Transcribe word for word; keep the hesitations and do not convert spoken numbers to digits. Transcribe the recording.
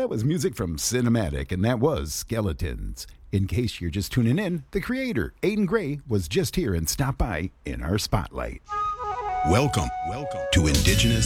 That was music from Cinematic, and that was Skeletons. In case you're just tuning in, the creator, Aiden Gray, was just here and stopped by in our spotlight. Welcome, welcome to Indigenous